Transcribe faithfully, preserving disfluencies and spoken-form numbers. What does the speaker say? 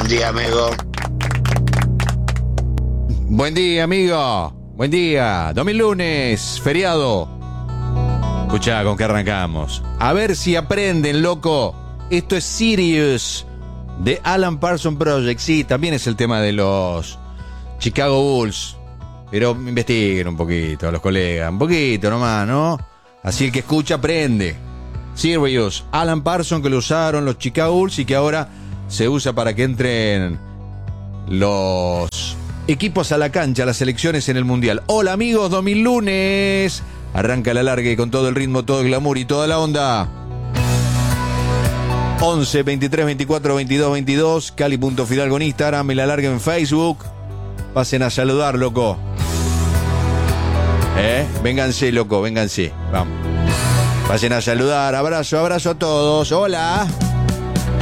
día, amigo. Buen día, amigo. Buen día. Domingo lunes, feriado. Escuchá, con qué arrancamos. A ver si aprenden, loco. Esto es Sirius de Alan Parsons Project. Sí, también es el tema de los Chicago Bulls. Pero investiguen un poquito, los colegas. Un poquito nomás, ¿no? Así el que escucha aprende. Sirius, Alan Parsons, que lo usaron los Chicago Bulls y que ahora se usa para que entren los equipos a la cancha, las selecciones en el Mundial. Hola amigos, domingo lunes. Arranca la larga y con todo el ritmo, todo el glamour y toda la onda. once, veintitrés, veinticuatro, veintidós, veintidós. Cali.fidalgo en Instagram y la larga en Facebook. Pasen a saludar, loco. ¿Eh? Vénganse, loco, vénganse. Vamos. Pasen a saludar. Abrazo, abrazo a todos. Hola.